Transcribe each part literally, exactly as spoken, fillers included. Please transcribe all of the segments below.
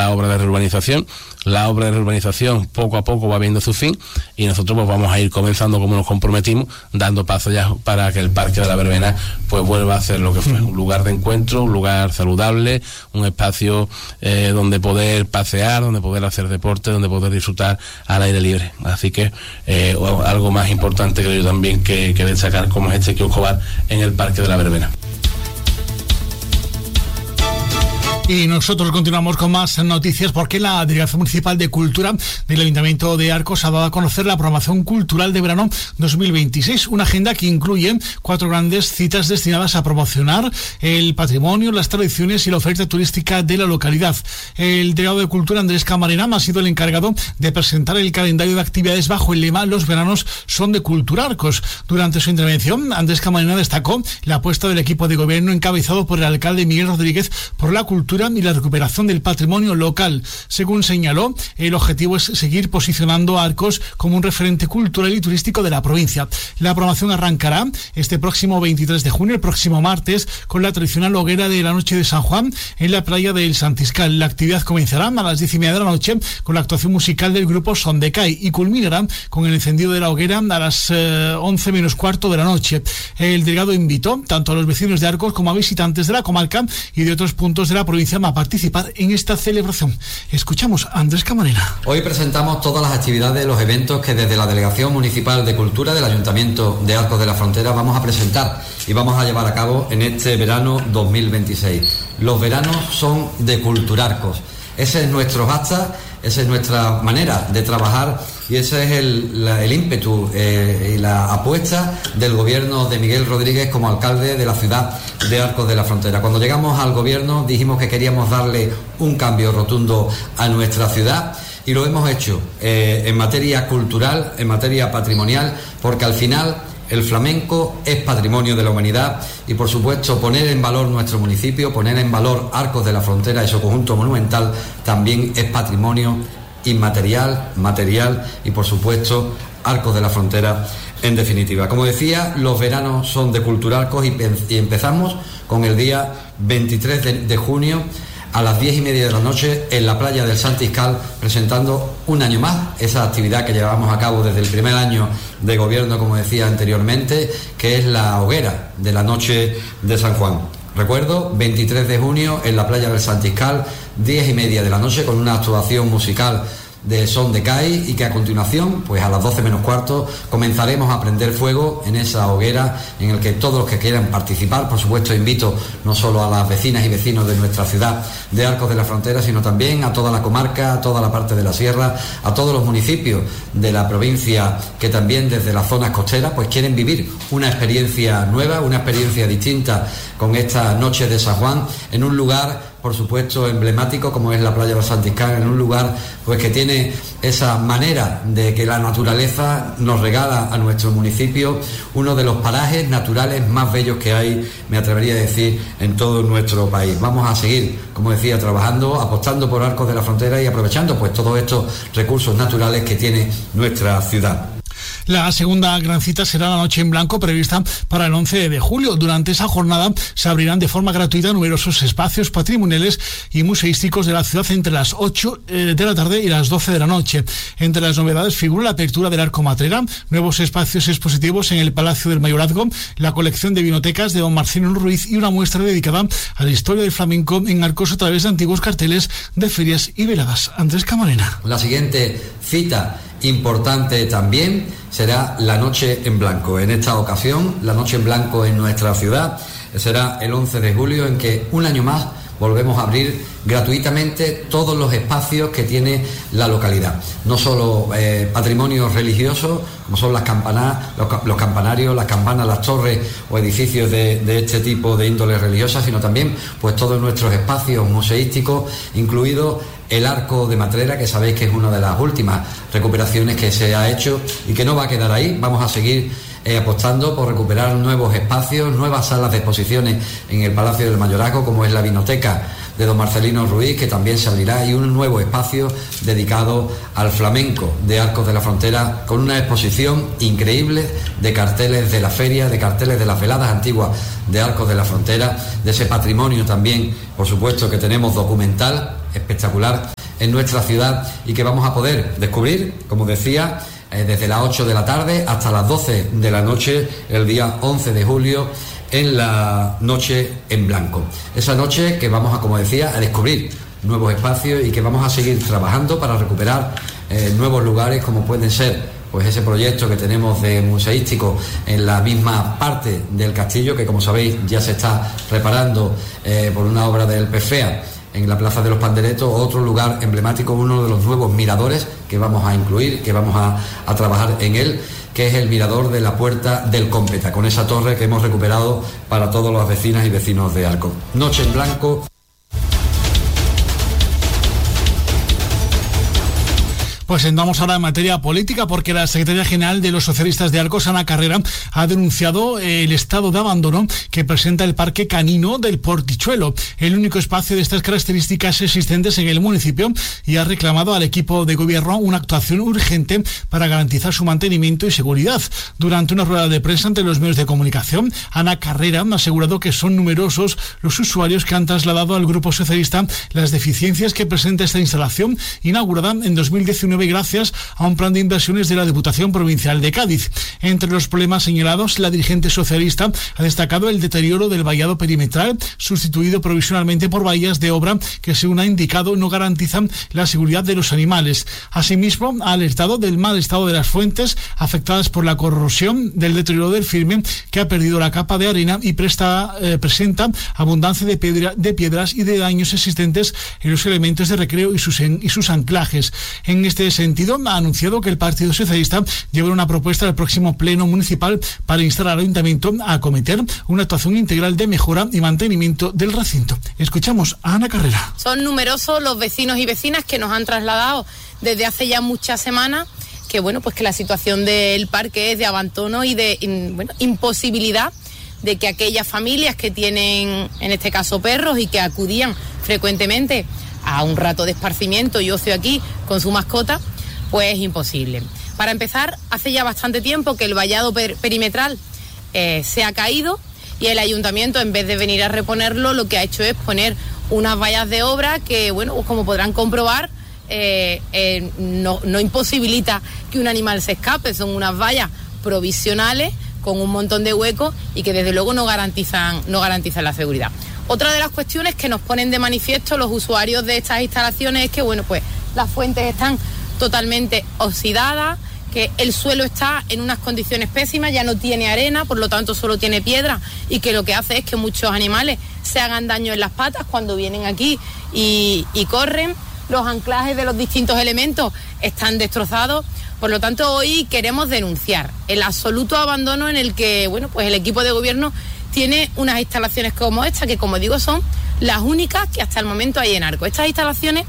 la obra de reurbanización. La obra de reurbanización poco a poco va viendo su fin y nosotros pues vamos a ir comenzando como nos comprometimos, dando paso ya para que el Parque de la Verbena pues vuelva a ser lo que fue, un lugar de encuentro, un lugar saludable, un espacio eh, donde poder pasear, donde poder hacer deporte, donde poder disfrutar al aire libre. Así que eh, algo más importante creo yo también que, que destacar como es este kiosco bar en el Parque de la Verbena. Y nosotros continuamos con más noticias porque la Delegación Municipal de Cultura del Ayuntamiento de Arcos ha dado a conocer la programación cultural de verano dos mil veintiséis, una agenda que incluye cuatro grandes citas destinadas a promocionar el patrimonio, las tradiciones y la oferta turística de la localidad. El delegado de Cultura, Andrés Camarena, ha sido el encargado de presentar el calendario de actividades bajo el lema Los veranos son de Cultura Arcos. Durante su intervención, Andrés Camarena destacó la apuesta del equipo de gobierno encabezado por el alcalde Miguel Rodríguez por la cultura y la recuperación del patrimonio local. Según señaló, el objetivo es seguir posicionando a Arcos como un referente cultural y turístico de la provincia. La programación arrancará este próximo veintitrés de junio, el próximo martes, con la tradicional hoguera de la noche de San Juan en la playa del Santiscal. La actividad comenzará a las diez y media de la noche con la actuación musical del grupo Son de Cai y culminará con el encendido de la hoguera a las eh, once menos cuarto de la noche. El delegado invitó tanto a los vecinos de Arcos como a visitantes de la comarca y de otros puntos de la provincia a participar en esta celebración. Escuchamos a Andrés Camarena. Hoy presentamos todas las actividades, los eventos que desde la Delegación Municipal de Cultura del Ayuntamiento de Arcos de la Frontera vamos a presentar y vamos a llevar a cabo en este verano dos mil veintiséis. Los veranos son de Cultura Arcos. Ese es nuestro hashtag, esa es nuestra manera de trabajar y ese es el, la, el ímpetu eh, y la apuesta del gobierno de Miguel Rodríguez como alcalde de la ciudad de Arcos de la Frontera. Cuando llegamos al gobierno dijimos que queríamos darle un cambio rotundo a nuestra ciudad y lo hemos hecho eh, en materia cultural, en materia patrimonial, porque al final el flamenco es patrimonio de la humanidad y, por supuesto, poner en valor nuestro municipio, poner en valor Arcos de la Frontera y su conjunto monumental también es patrimonio inmaterial, material y, por supuesto, Arcos de la Frontera en definitiva. Como decía, los veranos son de Cultura Arcos y, y empezamos con el día veintitrés de junio a las diez y media de la noche en la playa del Santiscal, presentando un año más esa actividad que llevamos a cabo desde el primer año de gobierno, como decía anteriormente, que es la hoguera de la noche de San Juan. Recuerdo, veintitrés de junio en la playa del Santiscal, diez y media de la noche, con una actuación musical de Son de Cai y que a continuación, pues a las doce menos cuarto, comenzaremos a prender fuego en esa hoguera en el que todos los que quieran participar, por supuesto invito no solo a las vecinas y vecinos de nuestra ciudad de Arcos de la Frontera, sino también a toda la comarca, a toda la parte de la sierra, a todos los municipios de la provincia que también desde las zonas costeras pues quieren vivir una experiencia nueva, una experiencia distinta con esta noche de San Juan en un lugar, por supuesto, emblemático como es la playa del Santiscal, en un lugar pues que tiene esa manera de que la naturaleza nos regala a nuestro municipio uno de los parajes naturales más bellos que hay, me atrevería a decir, en todo nuestro país. Vamos a seguir, como decía, trabajando, apostando por Arcos de la Frontera y aprovechando pues todos estos recursos naturales que tiene nuestra ciudad. La segunda gran cita será la Noche en Blanco, prevista para el once de julio. Durante esa jornada se abrirán de forma gratuita numerosos espacios patrimoniales y museísticos de la ciudad entre las ocho de la tarde y las doce de la noche. Entre las novedades figura la apertura del Arco Matrera, nuevos espacios expositivos en el Palacio del Mayorazgo, la colección de vinotecas de don Marcelino Ruiz y una muestra dedicada a la historia del flamenco en Arcos a través de antiguos carteles de ferias y veladas. Andrés Camarena. La siguiente cita importante también será la Noche en Blanco. En esta ocasión, la Noche en Blanco en nuestra ciudad será el once de julio, en que un año más volvemos a abrir gratuitamente todos los espacios que tiene la localidad. No solo eh, patrimonios religiosos, como son las campanas, los, los campanarios, las campanas, las torres o edificios de, de este tipo de índole religiosa, sino también pues todos nuestros espacios museísticos, incluido el Arco de Matrera, que sabéis que es una de las últimas recuperaciones que se ha hecho y que no va a quedar ahí. Vamos a seguir eh, apostando por recuperar nuevos espacios, nuevas salas de exposiciones en el Palacio del Mayorazgo, como es la Vinoteca de don Marcelino Ruiz, que también se abrirá, y un nuevo espacio dedicado al flamenco de Arcos de la Frontera, con una exposición increíble de carteles de la feria, de carteles de las veladas antiguas de Arcos de la Frontera, de ese patrimonio también, por supuesto, que tenemos documental espectacular en nuestra ciudad y que vamos a poder descubrir, como decía, eh, desde las ocho de la tarde hasta las doce de la noche, el día once de julio, en la Noche en Blanco. Esa noche que vamos a, como decía, a descubrir nuevos espacios y que vamos a seguir trabajando para recuperar eh, nuevos lugares, como pueden ser pues ese proyecto que tenemos de museístico en la misma parte del castillo, que como sabéis ya se está reparando eh, por una obra del P F E A en la Plaza de los Panderetos, otro lugar emblemático, uno de los nuevos miradores que vamos a incluir, que vamos a, a trabajar en él, que es el mirador de la Puerta del Cómpeta, con esa torre que hemos recuperado para todos los vecinas y vecinos de Arcos. Noche en Blanco. Pues entramos ahora en materia política, porque la secretaria general de los socialistas de Arcos, Ana Carrera, ha denunciado el estado de abandono que presenta el parque canino del Portichuelo, el único espacio de estas características existentes en el municipio, y ha reclamado al equipo de gobierno una actuación urgente para garantizar su mantenimiento y seguridad. Durante una rueda de prensa ante los medios de comunicación, Ana Carrera ha asegurado que son numerosos los usuarios que han trasladado al grupo socialista las deficiencias que presenta esta instalación, inaugurada en dos mil diecinueve gracias a un plan de inversiones de la Diputación Provincial de Cádiz. Entre los problemas señalados, la dirigente socialista ha destacado el deterioro del vallado perimetral, sustituido provisionalmente por vallas de obra que, según ha indicado, no garantizan la seguridad de los animales. Asimismo, ha alertado del mal estado de las fuentes afectadas por la corrosión, del deterioro del firme, que ha perdido la capa de arena y presta, eh, presenta abundancia de, piedra, de piedras y de daños existentes en los elementos de recreo y sus, en, y sus anclajes. En este sentido, ha anunciado que el Partido Socialista llevará una propuesta al próximo Pleno Municipal para instar al Ayuntamiento a acometer una actuación integral de mejora y mantenimiento del recinto. Escuchamos a Ana Carrera. Son numerosos los vecinos y vecinas que nos han trasladado desde hace ya muchas semanas que, bueno, pues que la situación del parque es de abandono y de in, bueno, imposibilidad de que aquellas familias que tienen, en este caso, perros y que acudían frecuentemente a un rato de esparcimiento y ocio aquí con su mascota, pues es imposible. Para empezar, hace ya bastante tiempo que el vallado per- perimetral eh, se ha caído y el ayuntamiento, en vez de venir a reponerlo, lo que ha hecho es poner unas vallas de obra que, bueno, pues como podrán comprobar, eh, eh, no, no imposibilita que un animal se escape. Son unas vallas provisionales con un montón de huecos y que desde luego no garantizan, no garantizan la seguridad. Otra de las cuestiones que nos ponen de manifiesto los usuarios de estas instalaciones es que, bueno, pues las fuentes están totalmente oxidadas, que el suelo está en unas condiciones pésimas, ya no tiene arena, por lo tanto solo tiene piedra, y que lo que hace es que muchos animales se hagan daño en las patas cuando vienen aquí y, y corren. Los anclajes de los distintos elementos están destrozados. Por lo tanto, hoy queremos denunciar el absoluto abandono en el que, bueno, pues el equipo de gobierno tiene unas instalaciones como esta, que, como digo, son las únicas que hasta el momento hay en Arcos. Estas instalaciones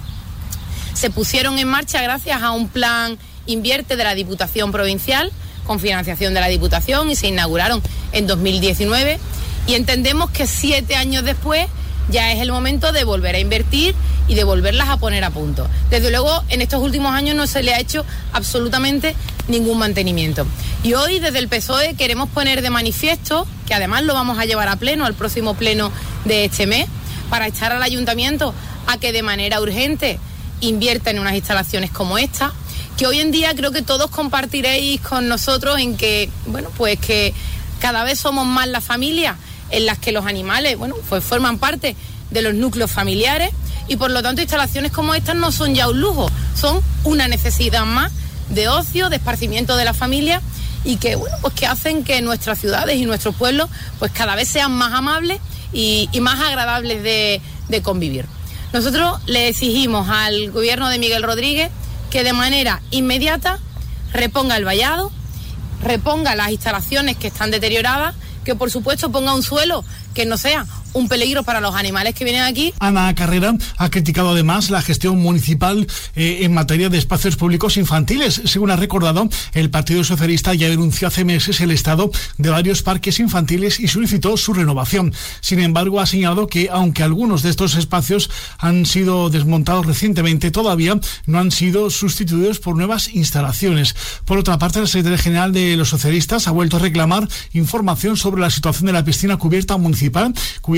se pusieron en marcha gracias a un plan Invierte de la Diputación Provincial, con financiación de la Diputación, y se inauguraron en dos mil diecinueve, y entendemos que siete años después ya es el momento de volver a invertir y de volverlas a poner a punto. Desde luego, en estos últimos años no se le ha hecho absolutamente ningún mantenimiento. Y hoy, desde el P S O E, queremos poner de manifiesto, que además lo vamos a llevar a pleno, al próximo pleno de este mes, para echar al ayuntamiento a que de manera urgente invierta en unas instalaciones como esta, que hoy en día creo que todos compartiréis con nosotros en que, bueno, pues que cada vez somos más las familias en las que los animales, bueno, pues forman parte de los núcleos familiares, y por lo tanto instalaciones como estas no son ya un lujo, son una necesidad más de ocio, de esparcimiento de la familia, y que, bueno, pues que hacen que nuestras ciudades y nuestros pueblos pues cada vez sean más amables y, y más agradables de, de convivir. Nosotros le exigimos al gobierno de Miguel Rodríguez que de manera inmediata reponga el vallado, reponga las instalaciones que están deterioradas, que por supuesto ponga un suelo que no sea un peligro para los animales que vienen aquí. Ana Carrera ha criticado además la gestión municipal eh, en materia de espacios públicos infantiles. Según ha recordado, el Partido Socialista ya denunció hace meses el estado de varios parques infantiles y solicitó su renovación. Sin embargo, ha señalado que aunque algunos de estos espacios han sido desmontados recientemente, todavía no han sido sustituidos por nuevas instalaciones. Por otra parte, la secretaria general de los socialistas ha vuelto a reclamar información sobre la situación de la piscina cubierta municipal, cuyas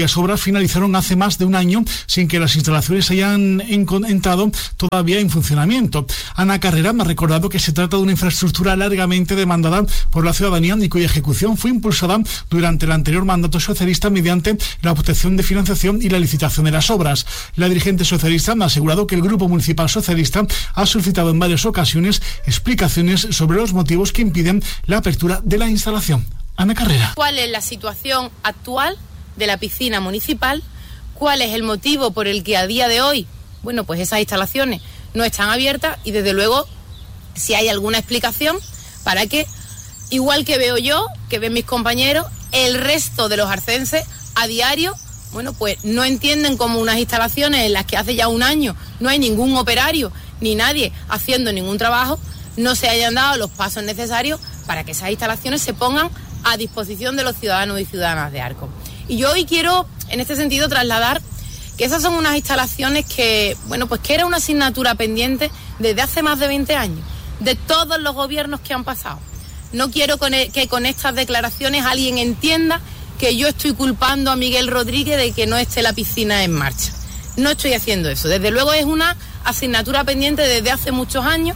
las obras finalizaron hace más de un año sin que las instalaciones hayan entrado todavía en funcionamiento. Ana Carrera me ha recordado que se trata de una infraestructura largamente demandada por la ciudadanía y cuya ejecución fue impulsada durante el anterior mandato socialista mediante la obtención de financiación y la licitación de las obras. La dirigente socialista me ha asegurado que el Grupo Municipal Socialista ha solicitado en varias ocasiones explicaciones sobre los motivos que impiden la apertura de la instalación. Ana Carrera. ¿Cuál es la situación actual de la piscina municipal? ¿Cuál es el motivo por el que a día de hoy, bueno, pues esas instalaciones no están abiertas? Y desde luego, si hay alguna explicación para que, igual que veo yo, que ven mis compañeros, el resto de los arcenses a diario, bueno, pues no entienden cómo unas instalaciones en las que hace ya un año no hay ningún operario ni nadie haciendo ningún trabajo, no se hayan dado los pasos necesarios para que esas instalaciones se pongan a disposición de los ciudadanos y ciudadanas de Arcos. Y yo hoy quiero, en este sentido, trasladar que esas son unas instalaciones que, bueno, pues que era una asignatura pendiente desde hace más de veinte años, de todos los gobiernos que han pasado. No quiero que con estas declaraciones alguien entienda que yo estoy culpando a Miguel Rodríguez de que no esté la piscina en marcha. No estoy haciendo eso. Desde luego es una asignatura pendiente desde hace muchos años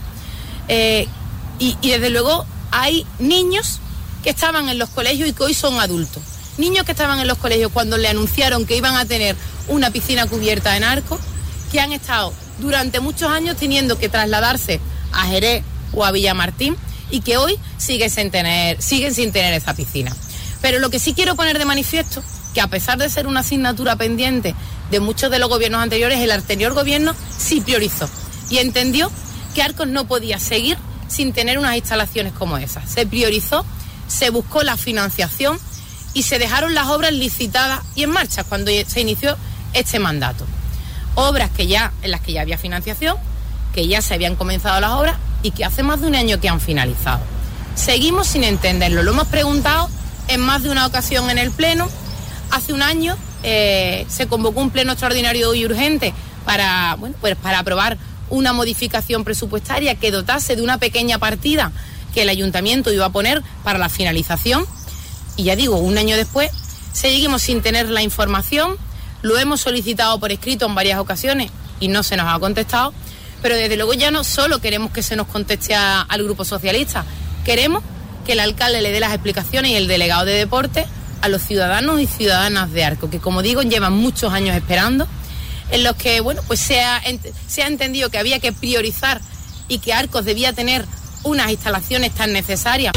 eh, y, y desde luego hay niños que estaban en los colegios y que hoy son adultos. Niños que estaban en los colegios cuando le anunciaron que iban a tener una piscina cubierta en Arcos, que han estado durante muchos años teniendo que trasladarse a Jerez o a Villamartín y que hoy siguen sin tener, siguen sin tener esa piscina. Pero lo que sí quiero poner de manifiesto, que a pesar de ser una asignatura pendiente de muchos de los gobiernos anteriores, el anterior gobierno sí priorizó y entendió que Arcos no podía seguir sin tener unas instalaciones como esas. Se priorizó, se buscó la financiación y se dejaron las obras licitadas y en marcha cuando se inició este mandato. Obras que ya, en las que ya había financiación, que ya se habían comenzado las obras y que hace más de un año que han finalizado. Seguimos sin entenderlo, lo hemos preguntado en más de una ocasión en el Pleno. Hace un año eh, se convocó un pleno extraordinario y urgente para, bueno, pues para aprobar una modificación presupuestaria que dotase de una pequeña partida que el ayuntamiento iba a poner para la finalización. Y ya digo, un año después seguimos sin tener la información, lo hemos solicitado por escrito en varias ocasiones y no se nos ha contestado, pero desde luego ya no solo queremos que se nos conteste a, al Grupo Socialista, queremos que el alcalde le dé las explicaciones y el delegado de deporte a los ciudadanos y ciudadanas de Arcos, que como digo llevan muchos años esperando, en los que bueno pues se ha, se ha entendido que había que priorizar y que Arcos debía tener unas instalaciones tan necesarias.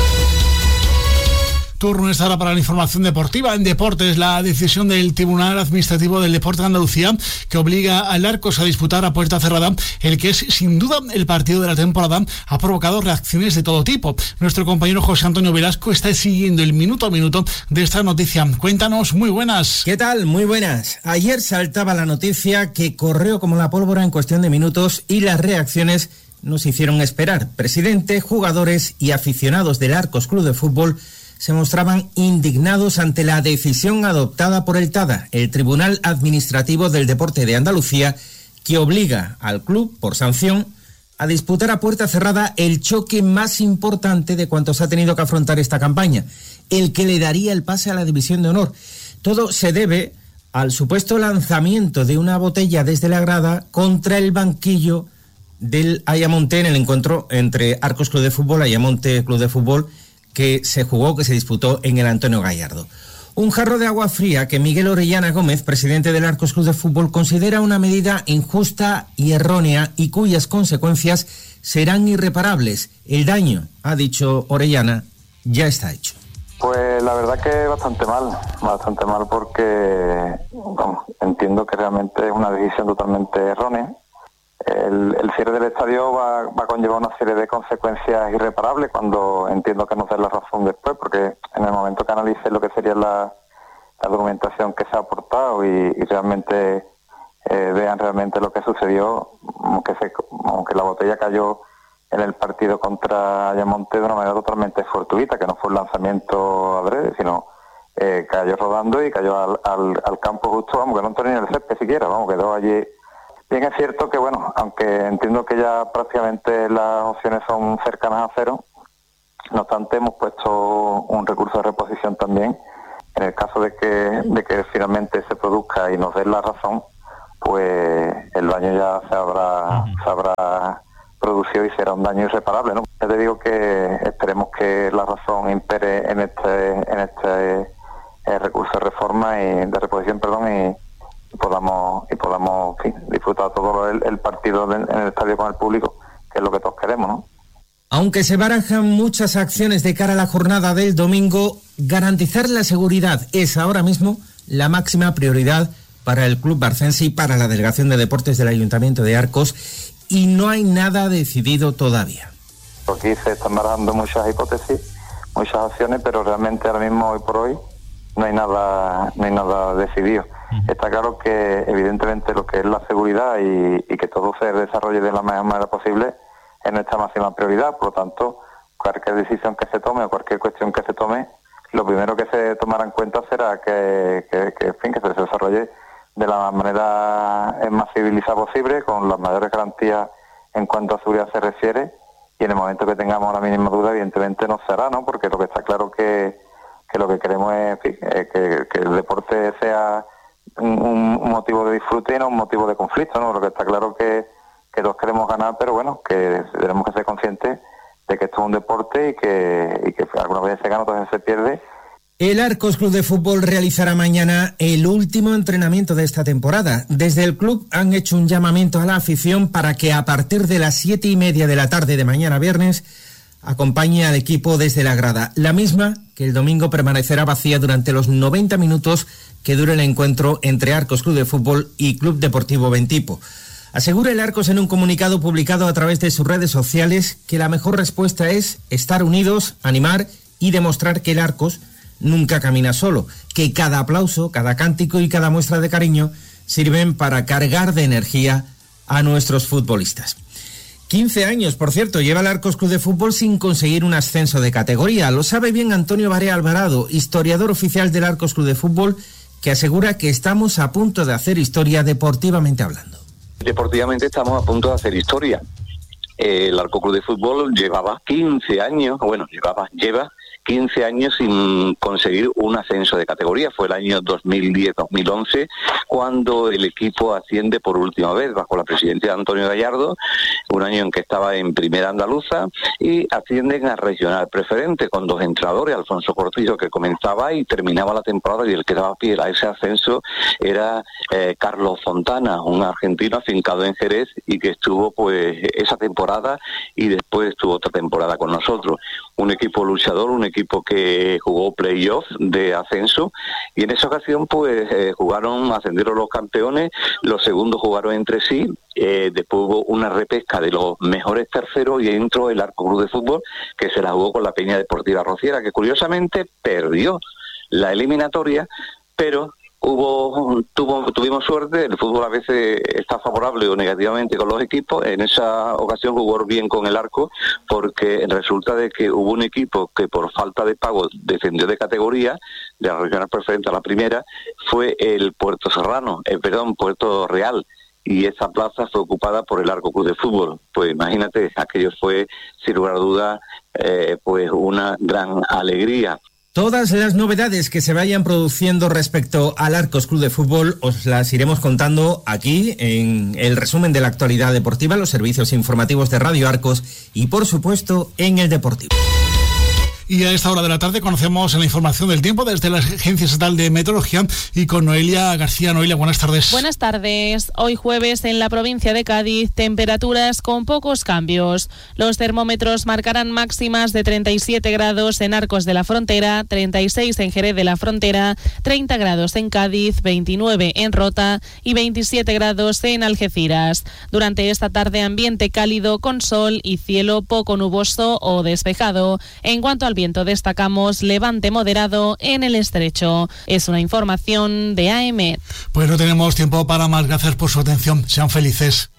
Turno es ahora para la información deportiva. En deportes, la decisión del Tribunal Administrativo del Deporte de Andalucía que obliga al Arcos a disputar a puerta cerrada el que es sin duda el partido de la temporada ha provocado reacciones de todo tipo. Nuestro compañero José Antonio Velasco está siguiendo el minuto a minuto de esta noticia. Cuéntanos, muy buenas. ¿Qué tal? Muy buenas. Ayer saltaba la noticia que corrió como la pólvora en cuestión de minutos y las reacciones nos hicieron esperar. Presidente, jugadores y aficionados del Arcos Club de Fútbol se mostraban indignados ante la decisión adoptada por el TADA, el Tribunal Administrativo del Deporte de Andalucía, que obliga al club, por sanción, a disputar a puerta cerrada el choque más importante de cuantos ha tenido que afrontar esta campaña, el que le daría el pase a la División de Honor. Todo se debe al supuesto lanzamiento de una botella desde la grada contra el banquillo del Ayamonte en el encuentro entre Arcos Club de Fútbol, Ayamonte Club de Fútbol, que se jugó, que se disputó en el Antonio Gallardo. Un jarro de agua fría que Miguel Orellana Gómez, presidente del Arcos Club de Fútbol, considera una medida injusta y errónea y cuyas consecuencias serán irreparables. El daño, ha dicho Orellana, ya está hecho. Pues la verdad que bastante mal, bastante mal porque bueno, entiendo que realmente es una decisión totalmente errónea. El, el cierre del estadio va, va a conllevar una serie de consecuencias irreparables cuando entiendo que nos den la razón después, porque en el momento que analice lo que sería la, la documentación que se ha aportado y, y realmente eh, vean realmente lo que sucedió, aunque, se, aunque la botella cayó en el partido contra Ayamonte de una manera totalmente fortuita, que no fue un lanzamiento adrede, sino eh, cayó rodando y cayó al, al, al campo justo, vamos, que no entró ni en el césped siquiera, vamos, quedó allí. Bien, es cierto que, bueno, aunque entiendo que ya prácticamente las opciones son cercanas a cero, no obstante hemos puesto un recurso de reposición también en el caso de que, de que finalmente se produzca y nos den la razón, pues el daño ya se habrá, uh-huh. se habrá producido y será un daño irreparable, ¿no? Ya te digo que esperemos que la razón impere en este, en este eh, recurso de reforma y de reposición, perdón, y, y podamos, y podamos en fin, disfrutar todo el, el partido en el estadio con el público, que es lo que todos queremos, ¿no? Aunque se barajan muchas acciones de cara a la jornada del domingo, garantizar la seguridad es ahora mismo la máxima prioridad para el Club Barcense y para la Delegación de Deportes del Ayuntamiento de Arcos, y no hay nada decidido todavía. Aquí se están barajando muchas hipótesis, muchas opciones, pero realmente ahora mismo, hoy por hoy, no hay nada, no hay nada decidido. Uh-huh. Está claro que evidentemente lo que es la seguridad y, y que todo se desarrolle de la mejor manera posible es nuestra máxima prioridad. Por lo tanto, cualquier decisión que se tome o cualquier cuestión que se tome, lo primero que se tomará en cuenta será que, que, que, en fin, que se desarrolle de la manera más civilizada posible, con las mayores garantías en cuanto a seguridad se refiere, y en el momento que tengamos la mínima duda, evidentemente no será, ¿no? Porque lo que está claro que, que lo que queremos es, en fin, es que, que el deporte sea un, un motivo de disfrute y no un motivo de conflicto, ¿no? Lo que está claro que, que todos queremos ganar, pero bueno, que tenemos que ser conscientes de que esto es un deporte y que, y que algunas veces se gana, otras veces se pierde. El Arcos Club de Fútbol realizará mañana el último entrenamiento de esta temporada. Desde el club han hecho un llamamiento a la afición para que a partir de las siete y media de la tarde de mañana viernes acompañe al equipo desde la grada, la misma que el domingo permanecerá vacía durante los noventa minutos que dure el encuentro entre Arcos Club de Fútbol y Club Deportivo Bentipo. Asegura el Arcos en un comunicado publicado a través de sus redes sociales que la mejor respuesta es estar unidos, animar y demostrar que el Arcos nunca camina solo, que cada aplauso, cada cántico y cada muestra de cariño sirven para cargar de energía a nuestros futbolistas. quince años, por cierto, lleva el Arcos Club de Fútbol sin conseguir un ascenso de categoría. Lo sabe bien Antonio Barea Alvarado, historiador oficial del Arcos Club de Fútbol, que asegura que estamos a punto de hacer historia deportivamente hablando. Deportivamente estamos a punto de hacer historia. El Arcos Club de Fútbol llevaba quince años, bueno, llevaba, lleva quince años sin conseguir un ascenso de categoría. Fue el año dos mil diez dos mil once cuando el equipo asciende por última vez bajo la presidencia de Antonio Gallardo, un año en que estaba en Primera Andaluza, y ascienden a Regional Preferente con dos entrenadores, Alfonso Cortillo, que comenzaba y terminaba la temporada, y el que daba pie a ese ascenso era eh, Carlos Fontana, un argentino afincado en Jerez y que estuvo pues esa temporada y después estuvo otra temporada con nosotros. Un equipo luchador, un equipo que jugó playoff de ascenso, y en esa ocasión pues eh, jugaron, ascendieron los campeones, los segundos jugaron entre sí, eh, después hubo una repesca de los mejores terceros y entró el Arcos Club de Fútbol, que se la jugó con la Peña Deportiva Rociera, que curiosamente perdió la eliminatoria, pero Hubo, tuvo, tuvimos suerte. El fútbol a veces está favorable o negativamente con los equipos. En esa ocasión jugó bien con el Arco, porque resulta de que hubo un equipo que por falta de pago descendió de categoría, de la regional preferente a la primera, fue el Puerto Serrano, eh, perdón, Puerto Real, y esa plaza fue ocupada por el Arcos Club de Fútbol. Pues imagínate, aquello fue, sin lugar a duda, eh, pues una gran alegría. Todas las novedades que se vayan produciendo respecto al Arcos Club de Fútbol os las iremos contando aquí en el resumen de la actualidad deportiva, los servicios informativos de Radio Arcos y, por supuesto, en el Deportivo. Y a esta hora de la tarde conocemos la información del tiempo desde la Agencia Estatal de Meteorología y con Noelia García. Noelia, buenas tardes. Buenas tardes. Hoy jueves en la provincia de Cádiz, temperaturas con pocos cambios. Los termómetros marcarán máximas de treinta y siete grados en Arcos de la Frontera, treinta y seis en Jerez de la Frontera, treinta grados en Cádiz, veintinueve en Rota y veintisiete grados en Algeciras. Durante esta tarde, ambiente cálido con sol y cielo poco nuboso o despejado. En cuanto al viento, destacamos levante moderado en el estrecho. Es una información de A E M E T. Pues no tenemos tiempo para más. Gracias por su atención. Sean felices.